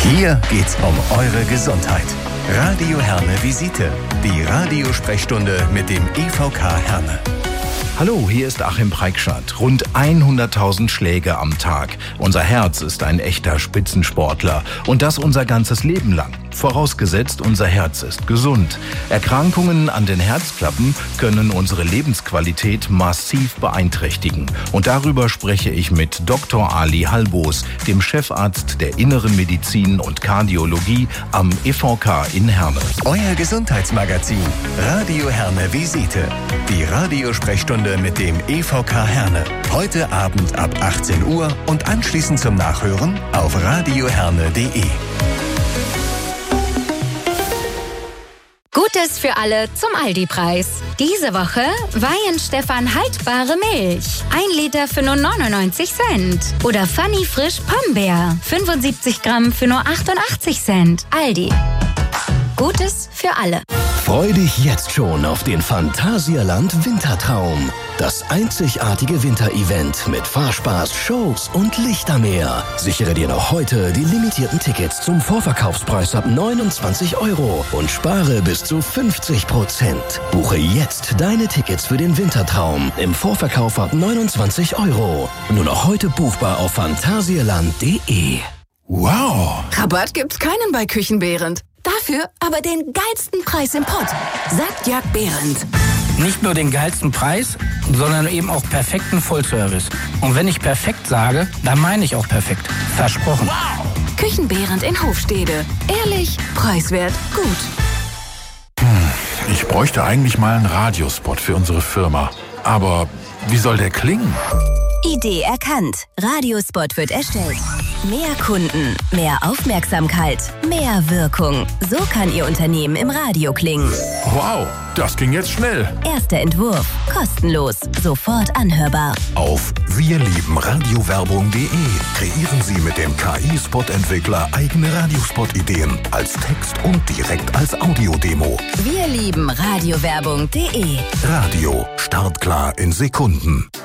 Hier geht's um eure Gesundheit. Radio Herne Visite, die Radiosprechstunde mit dem EVK Herne. Hallo, hier ist Achim Preikschat. Rund 100.000 Schläge am Tag. Unser Herz ist ein echter Spitzensportler. Und das unser ganzes Leben lang. Vorausgesetzt, unser Herz ist gesund. Erkrankungen an den Herzklappen können unsere Lebensqualität massiv beeinträchtigen. Und darüber spreche ich mit Dr. Ali Halbos, dem Chefarzt der Inneren Medizin und Kardiologie am EVK in Herne. Euer Gesundheitsmagazin, Radio Herne Visite, die Radiosprechstunde mit dem EVK Herne. Heute Abend ab 18 Uhr und anschließend zum Nachhören auf radioherne.de. Gutes für alle zum Aldi-Preis. Diese Woche Weihenstephan haltbare Milch. 1 Liter für nur 99 Cent. Oder Funny Frisch Pombeer. 75 Gramm für nur 88 Cent. Aldi. Gutes für alle. Freu dich jetzt schon auf den Phantasialand Wintertraum. Das einzigartige Winterevent mit Fahrspaß, Shows und Lichtermeer. Sichere dir noch heute die limitierten Tickets zum Vorverkaufspreis ab 29 € und spare bis zu 50%. Buche jetzt deine Tickets für den Wintertraum im Vorverkauf ab 29 €. Nur noch heute buchbar auf phantasialand.de. Wow! Rabatt gibt's keinen bei Küchenbehrendt. Dafür aber den geilsten Preis im Pott, sagt Jörg Behrendt. Nicht nur den geilsten Preis, sondern eben auch perfekten Vollservice. Und wenn ich perfekt sage, dann meine ich auch perfekt. Versprochen. Wow. Küchenbehrendt in Hofstede. Ehrlich, preiswert, gut. Ich bräuchte eigentlich mal einen Radiospot für unsere Firma. Aber wie soll der klingen? Idee erkannt. Radiospot wird erstellt. Mehr Kunden, mehr Aufmerksamkeit, mehr Wirkung. So kann Ihr Unternehmen im Radio klingen. Wow, das ging jetzt schnell. Erster Entwurf. Kostenlos. Sofort anhörbar. Auf wirliebenradiowerbung.de kreieren Sie mit dem KI-Spot-Entwickler eigene Radiospot-Ideen als Text und direkt als Audiodemo. wirliebenradiowerbung.de Radio. Startklar in Sekunden.